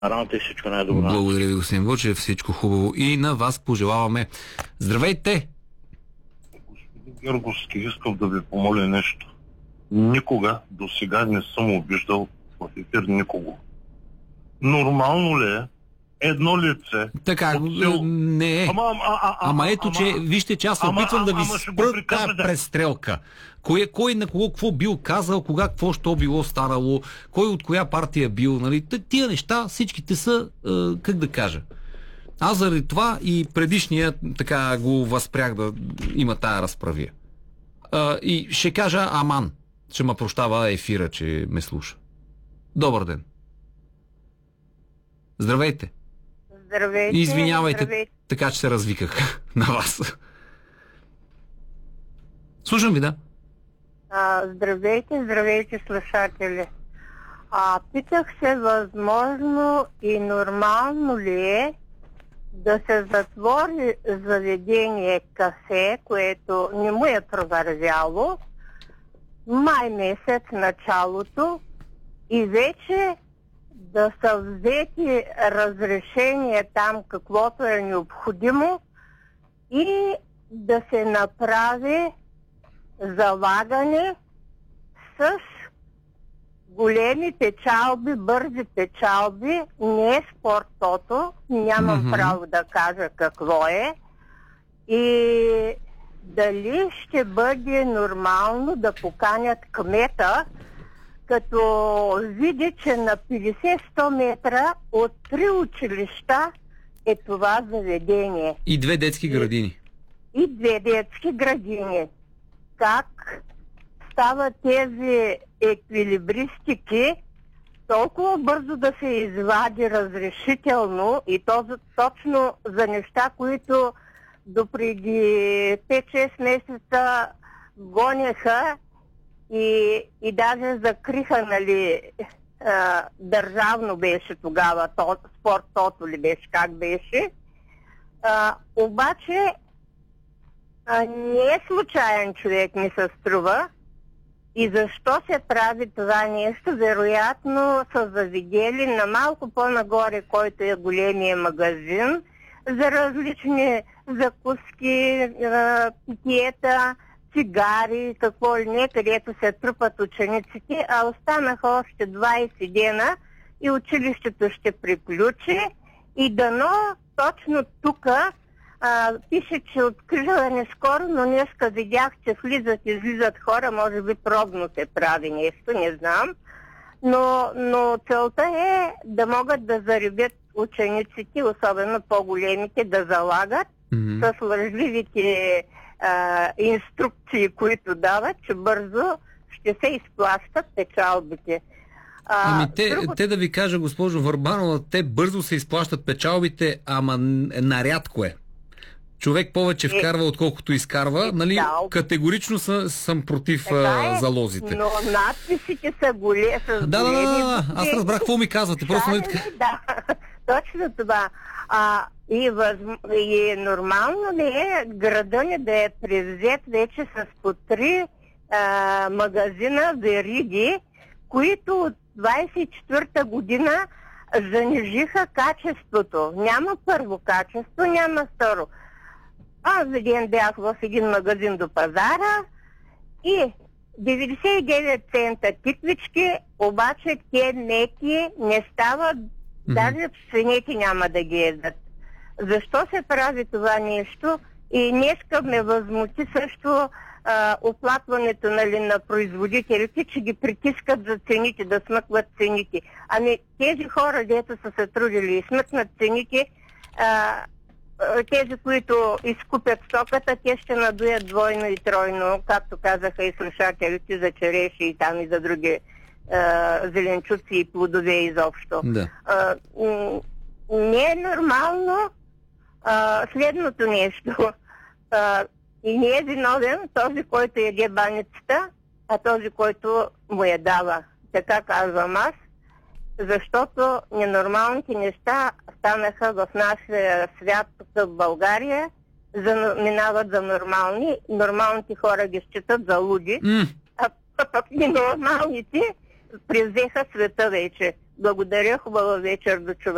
Работа и всичко най-добро. Благодаря ви, господин Вълчев, всичко хубаво. И на вас пожелаваме. Здравейте! Господин Герговски, искам да ви помоля нещо. Никога до сега не съм обиждал в ефир никого. Нормално ли е едно лице... Така, не е. Ама ето, че, вижте, че аз се опитвам да ви спра тая престрелка. Кой на кого какво бил казал, кога какво що било станало, кой от коя партия бил, нали? Тия неща, всичките са, как да кажа. Аз заради това и предишния така го възпрях да има тая разправия. И ще кажа аман, че ме прощава ефира, че ме слуша. Добър ден. Здравейте. Здравейте. Извинявайте, здравейте. така че се развиках на вас. Слушам ви, да. Здравейте, слушатели. Питах се, възможно и нормално ли е да се затвори заведение кафе, което не му е провървяло, май месец началото, и вече да са взети разрешение там каквото е необходимо и да се направи залагане с големи печалби, бързи печалби, не е спортото, нямам право да кажа какво е. И дали ще бъде нормално да поканят кмета, като види, че на 50-100 метра от 3 училища е това заведение. И 2 детски градини. И 2 детски градини. Как стават тези еквилибристики толкова бързо да се извади разрешително, и то точно за неща, които допреди 5-6 месеца гонеха и даже закриха, нали, държавно беше тогава, спорт тото ли беше, как беше. Обаче не е случайен човек, ми се струва. И защо се прави това нещо? Вероятно са завидели на малко по-нагоре, който е големия магазин, за различни закуски, питиета, цигари, какво ли не, където се трупат учениците, а останаха още 20 дена и училището ще приключи. И дано точно тук пише, че откриване скоро, но днеска видях, че влизат-излизат хора, може би пробно се прави нещо, не знам. Но целта е да могат да заребят учениците, особено по-големите, да залагат с лъжливите инструкции, които дават, че бързо ще се изплащат печалбите. Те да ви кажа, госпожо Върбанова, те бързо се изплащат печалбите, ама нарядко е. Човек повече вкарва, отколкото изкарва. Нали? Категорично съм против залозите. Но надписите са големи. Да. Аз разбрах какво ми казвате. Просто нали така. Да, точно това. И нормално ли е града ни да е превзет вече с по 3 магазина вериги, които от 24-та година занижиха качеството. Няма първо качество, няма второ. Аз един бях в един магазин до пазара и 99 цента тиквички, обаче те меки не стават, даже свинете няма да ги едат. Защо се прави това нещо? И днеска ме възмути също оплакването, нали, на производителите, че ги притискат за цените, да смъкват цените. Ами тези хора, дето са се трудили и смъкнат цените, тези, които изкупят стоката, те ще надуят двойно и тройно, както казаха и слушателите, за череши и там и за други зеленчуци и плодове изобщо. Да. Не е нормално следното нещо. И не е виновен този, който яде баницата, а този, който му я дава. Така казвам аз, защото ненормалните неща станаха в нашия свят, тук в България, минават за нормални. Нормалните хора ги считат за луди, а пък ненормалните превзеха света вече. Благодаря, хубава вечер, до чуване.